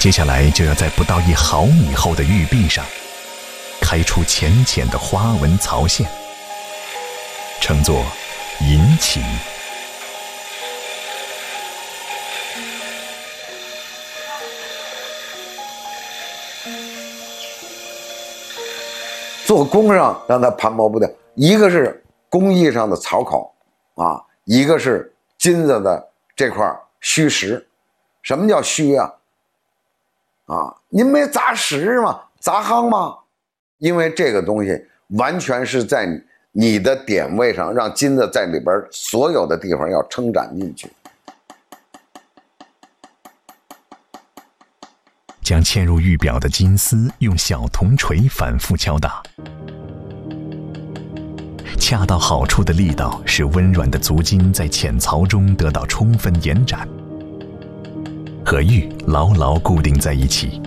接下来就要在不到1毫米厚的玉壁上开出浅浅的花纹槽线，称作银起。 做工上让它盘磨不掉，一个是工艺上的草考啊，一个是金子的这块虚实。什么叫虚啊？您没砸实吗？砸夯吗？因为这个东西完全是在你的点位上，让金子在里边所有的地方要撑展进去。 将嵌入玉表的金丝用小铜锤反复敲打，恰到好处的力道使温软的足金在浅槽中得到充分延展，和玉牢牢固定在一起。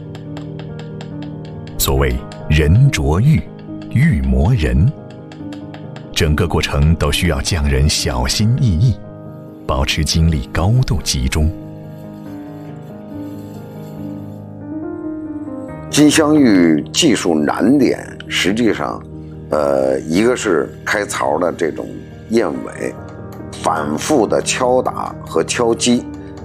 所谓人琢玉，玉磨人，整个过程都需要匠人小心翼翼，保持精力高度集中。 金镶玉技术难点，实际上，一个是开槽的这种燕尾，反复的敲打和敲击，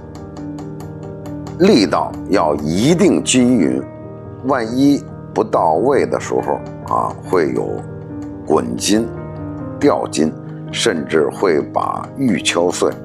力道要一定均匀，万一不到位的时候会有滚筋、掉筋，甚至会把玉敲碎。